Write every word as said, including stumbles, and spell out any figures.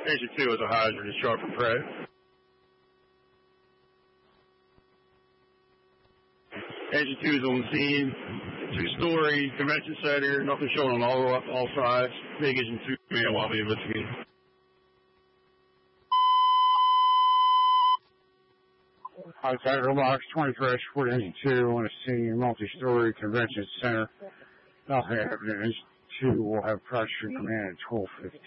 Engine two is a hazardous sharp and prey. Engine two is on the scene. Two-story convention center. Nothing showing on all all sides. Big engine two man while we investigate. Hi, Tiger Box twenty-three Ford Engine two on the scene, multi-story convention center. Nothing happening. Engine two will have pressure command at twelve fifteen.